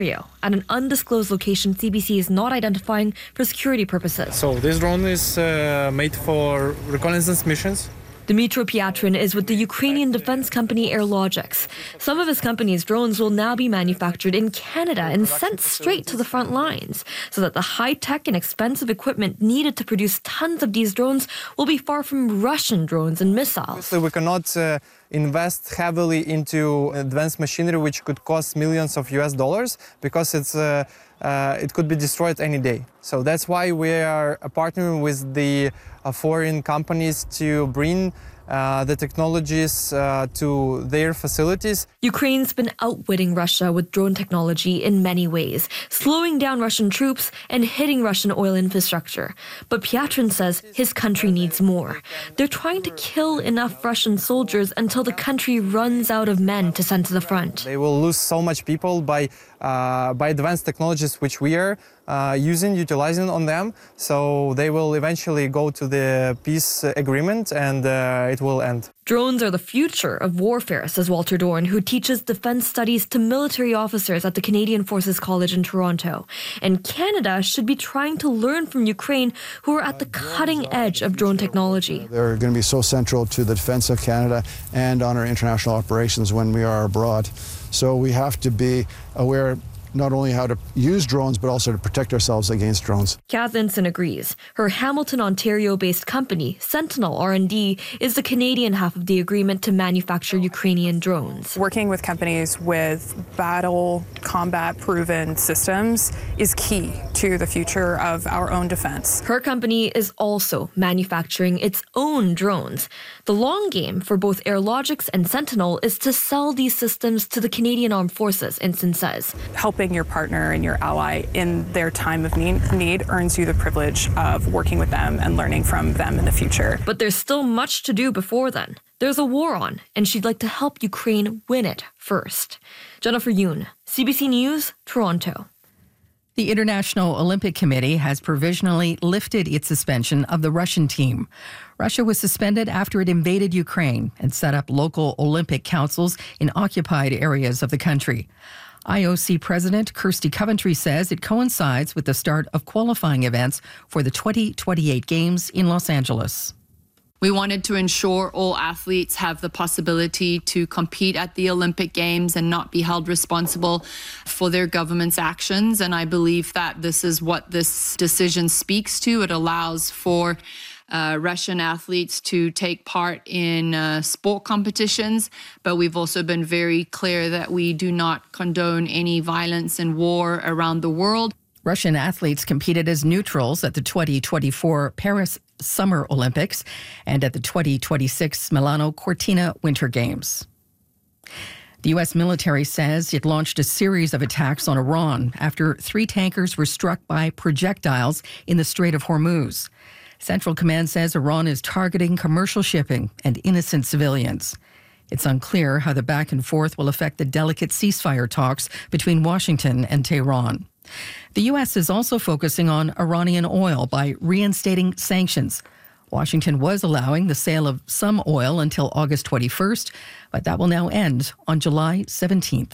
at an undisclosed location CBC is not identifying for security purposes. So this drone is made for reconnaissance missions. Dmytro Pyatrin is with the Ukrainian defense company Airlogics. Some of his company's drones will now be manufactured in Canada and sent straight to the front lines, so that the high-tech and expensive equipment needed to produce tons of these drones will be far from Russian drones and missiles. Obviously, we cannot invest heavily into advanced machinery which could cost millions of US dollars because it could be destroyed any day. So that's why we are partnering with the foreign companies to bring the technologies to their facilities. Ukraine's been outwitting Russia with drone technology in many ways, slowing down Russian troops and hitting Russian oil infrastructure. But Pyatrin says his country needs more. They're trying to kill enough Russian soldiers until the country runs out of men to send to the front. They will lose so much people by advanced technologies which we are utilizing on them. So they will eventually go to the peace agreement and it will end. Drones are the future of warfare, says Walter Dorn, who teaches defense studies to military officers at the Canadian Forces College in Toronto. And Canada should be trying to learn from Ukraine, who are at the cutting edge of drone technology. They're going to be so central to the defense of Canada and on our international operations when we are abroad. So we have to be aware not only how to use drones, but also to protect ourselves against drones. Kath Inson agrees. Her Hamilton, Ontario-based company, Sentinel R&D, is the Canadian half of the agreement to manufacture Ukrainian drones. Working with companies with battle combat-proven systems is key to the future of our own defense. Her company is also manufacturing its own drones. The long game for both Airlogics and Sentinel is to sell these systems to the Canadian Armed Forces, Inson says. Helping your partner and your ally in their time of need earns you the privilege of working with them and learning from them in the future. But there's still much to do before then. There's a war on, and she'd like to help Ukraine win it first. Jennifer Yoon, CBC News, Toronto. The International Olympic Committee has provisionally lifted its suspension of the Russian team. Russia was suspended after it invaded Ukraine and set up local Olympic councils in occupied areas of the country. IOC President Kirsty Coventry says it coincides with the start of qualifying events for the 2028 Games in Los Angeles. We wanted to ensure all athletes have the possibility to compete at the Olympic Games and not be held responsible for their government's actions. And I believe that this is what this decision speaks to. It allows for Russian athletes to take part in sport competitions, but we've also been very clear that we do not condone any violence and war around the world. Russian athletes competed as neutrals at the 2024 Paris Summer Olympics and at the 2026 Milano Cortina Winter Games. The U.S. military says it launched a series of attacks on Iran after 3 tankers were struck by projectiles in the Strait of Hormuz. Central Command says Iran is targeting commercial shipping and innocent civilians. It's unclear how the back and forth will affect the delicate ceasefire talks between Washington and Tehran. The U.S. is also focusing on Iranian oil by reinstating sanctions. Washington was allowing the sale of some oil until August 21st, but that will now end on July 17th.